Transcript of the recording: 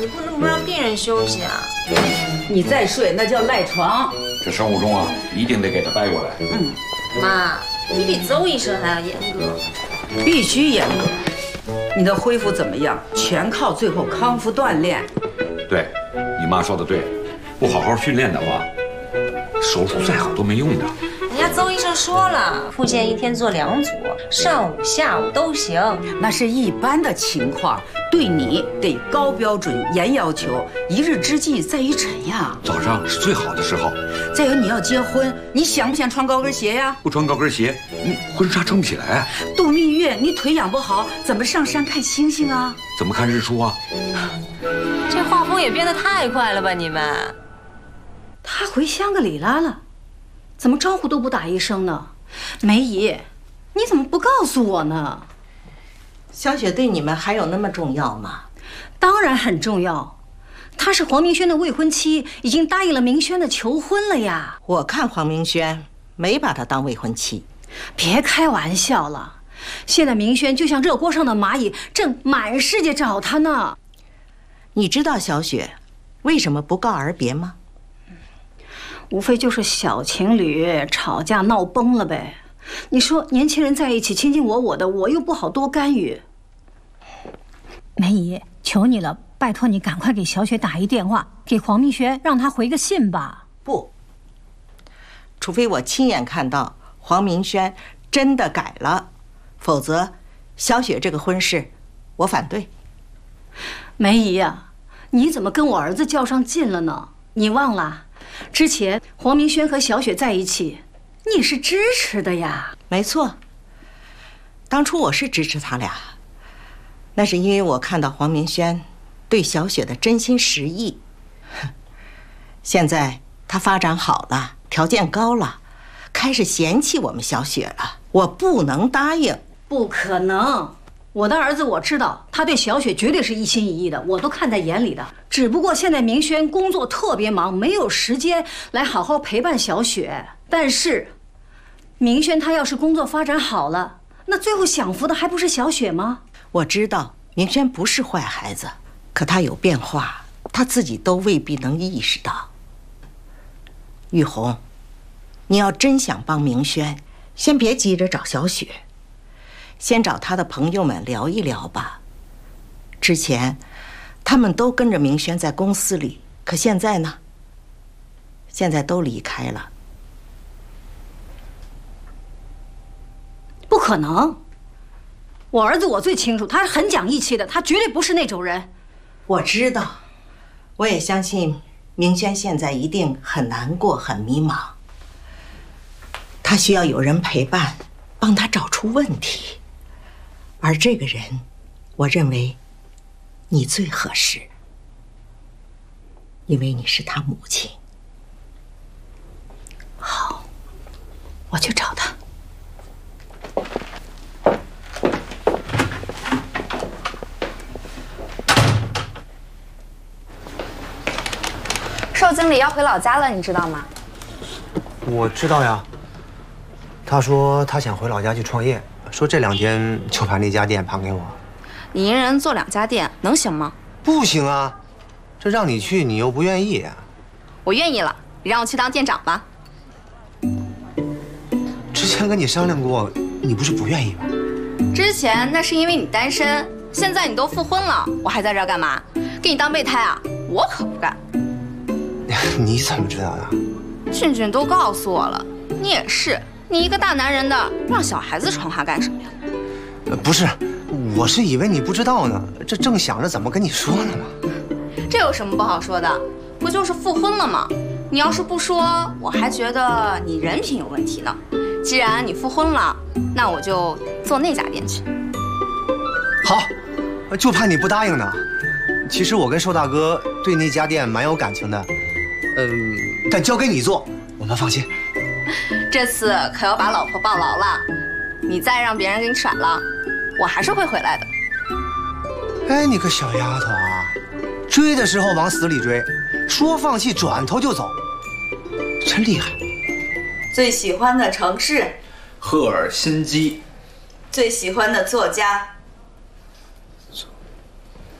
你不能不让病人休息啊！ 你再睡那叫赖床。 这生物钟啊，一定得给他掰过来。 妈，你比邹医生还要严格。 必须严格。你的恢复怎么样？全靠最后康复锻炼。 对，你妈说的对，不好好训练的话，手术再好都没用的。 人家邹医生说了，复健1天做2组，上午、下午都行。 那是一般的情况，对你得高标准、严要求，一日之计在于晨呀。 早上是最好的时候。 再有，你要结婚，你想不想穿高跟鞋呀？ 不穿高跟鞋，婚纱撑不起来。 度蜜月，你腿养不好，怎么上山看星星啊？ 怎么看日出啊？ 这画风也变得太快了吧，你们！ 他回香格里拉了，怎么招呼都不打一声呢？梅姨，你怎么不告诉我呢？ 小雪对你们还有那么重要吗？ 当然很重要，她是黄明轩的未婚妻，已经答应了明轩的求婚了呀。 我看黄明轩没把她当未婚妻。 别开玩笑了，现在明轩就像热锅上的蚂蚁，正满世界找他呢。 你知道小雪为什么不告而别吗？ 无非就是小情侣吵架闹崩了呗。你说年轻人在一起卿卿我我的，我又不好多干预。梅姨，求你了，拜托你赶快给小雪打一电话，给黄明轩让他回个信吧。 不，除非我亲眼看到黄明轩真的改了，否则小雪这个婚事我反对。 梅姨呀，你怎么跟我儿子较上劲了呢？你忘了之前黄明轩和小雪在一起，你是支持的呀。 没错，当初我是支持他俩，那是因为我看到黄明轩对小雪的真心实意。现在他发展好了，条件高了，开始嫌弃我们小雪了，我不能答应。 不可能，我的儿子我知道，他对小雪绝对是一心一意的，我都看在眼里的。只不过现在明轩工作特别忙，没有时间来好好陪伴小雪。但是明轩他要是工作发展好了，那最后享福的还不是小雪吗？ 我知道明轩不是坏孩子，可他有变化，他自己都未必能意识到。玉红，你要真想帮明轩，先别急着找小雪，先找他的朋友们聊一聊吧。之前他们都跟着明轩在公司里，可现在呢？现在都离开了。 不可能，我儿子我最清楚，他很讲义气的，他绝对不是那种人。 我知道，我也相信明轩现在一定很难过，很迷茫。他需要有人陪伴，帮他找出问题。而这个人，我认为你最合适，因为你是他母亲。 好，我去找他。 邵经理要回老家了，你知道吗？ 我知道呀。他说他想回老家去创业，说这2天就把那家店盘给我。 你一人做2家店，能行吗？ 不行啊，这让你去，你又不愿意。 我愿意了，你让我去当店长吧。 之前跟你商量过，你不是不愿意吗？ 之前那是因为你单身，现在你都复婚了，我还在这儿干嘛？给你当备胎啊？我可不干。 你怎么知道的？ 俊俊都告诉我了，你也是，你一个大男人的，让小孩子传话干什么呀？ 不是，我是以为你不知道呢，这正想着怎么跟你说呢嘛。 这有什么不好说的？不就是复婚了吗？你要是不说，我还觉得你人品有问题呢。既然你复婚了，那我就做那家店去。 好，就怕你不答应呢。其实我跟寿大哥对那家店蛮有感情的，但交给你做，我们放心。 这次可要把老婆抱牢了，你再让别人给你甩了，我还是会回来的。 哎，你个小丫头啊，追的时候往死里追，说放弃转头就走，真厉害。 最喜欢的城市， 赫尔辛基。 最喜欢的作家，